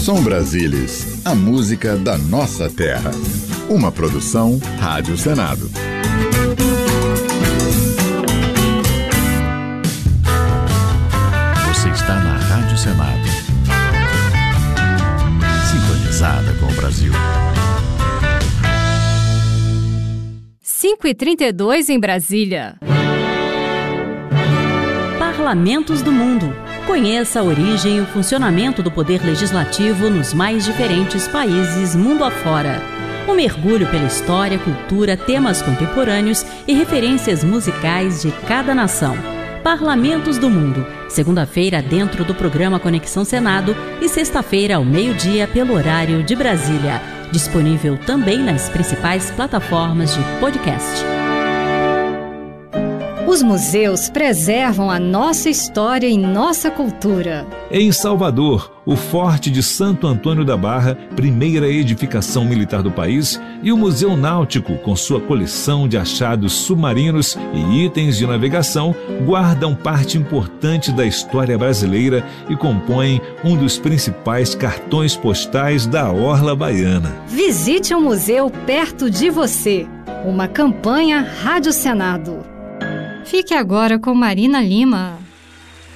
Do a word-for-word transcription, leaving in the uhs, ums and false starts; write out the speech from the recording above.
Som Brasilis, a música da nossa terra. Uma produção Rádio Senado. Você está na Rádio Senado. Sintonizada com o Brasil. cinco e trinta e dois em Brasília. Parlamentos do Mundo. Conheça a origem e o funcionamento do poder legislativo nos mais diferentes países mundo afora. Um mergulho pela história, cultura, temas contemporâneos e referências musicais de cada nação. Parlamentos do Mundo. Segunda-feira dentro do programa Conexão Senado e sexta-feira ao meio-dia pelo horário de Brasília. Disponível também nas principais plataformas de podcast. Os museus preservam a nossa história e nossa cultura. Em Salvador, o Forte de Santo Antônio da Barra, primeira edificação militar do país, e o Museu Náutico, com sua coleção de achados submarinos e itens de navegação, guardam parte importante da história brasileira e compõem um dos principais cartões postais da orla baiana. Visite um museu perto de você. Uma campanha Rádio Senado. Fique agora com Marina Lima.